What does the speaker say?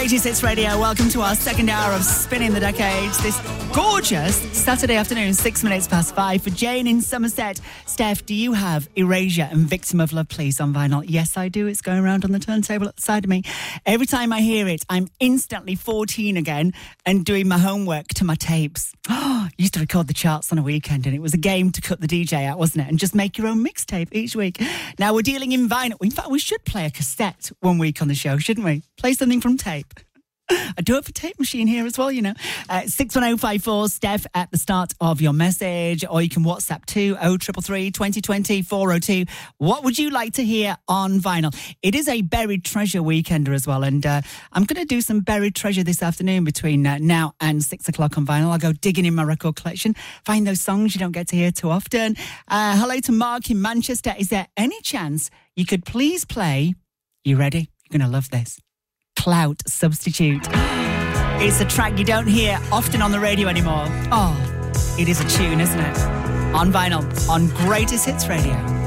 Greatest Hits Radio. Welcome to our second hour of Spinning the Decades. This gorgeous Saturday afternoon, 6 minutes past 5 for Jane in Somerset. Steph, do you have Erasure and Victim of Love, Please on vinyl? Yes, I do. It's going around on the turntable at the side of me. Every time I hear it, I'm instantly 14 again and doing my homework to my tapes. Used to record the charts on a weekend and it was a game to cut the DJ out, wasn't it? And just make your own mixtape each week. Now we're dealing in vinyl. In fact, we should play a cassette one week on the show, shouldn't we? Play something from tape. I do have a tape machine here as well, you know. 61054, Steph, at the start of your message, or you can WhatsApp to 0333 2020 402. What would you like to hear on vinyl? It is a buried treasure weekender as well, and I'm going to do some buried treasure this afternoon between now and 6 o'clock on vinyl. I'll go digging in my record collection, find those songs you don't get to hear too often. Hello to Mark in Manchester. Is there any chance you could please play, you ready? You're going to love this. Clout Substitute. It's a track you don't hear often on the radio anymore. Oh, it is a tune, isn't it? On vinyl, on Greatest Hits Radio.